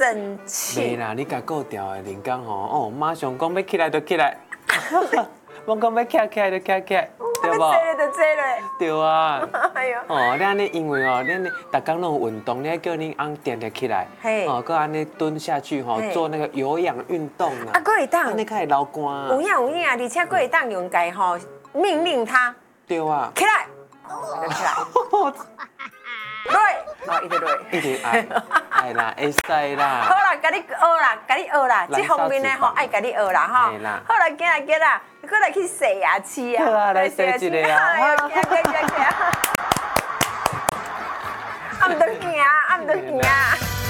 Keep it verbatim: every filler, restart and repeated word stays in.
生气。 袂啦，你甲顾调的人讲吼，哦，马上讲要起来就起来，我讲要起来起来就起来起来，对不？ 坐咧就坐咧。 对啊。 哎呦。 哦，你安尼因为哦，恁逐工拢有运动，你叫恁翁定定起来，哦，搁安尼蹲下去吼，做那个有氧运动啊。 啊，搁会当。 安尼较会流汗啊。 有影有影，而且搁会当用家吼命令他。 对啊。 起来。就起来。落，哦，一直落。 一直爱，爱啦，会使啦。 好啦，甲你学啦，甲你学啦，这方面的吼爱甲你学啦吼。好啦，行啦行啦，过来去洗牙齿啊。 好啊，来洗一个啊。 行行行行。啊，唔得行啊，啊唔得行啊。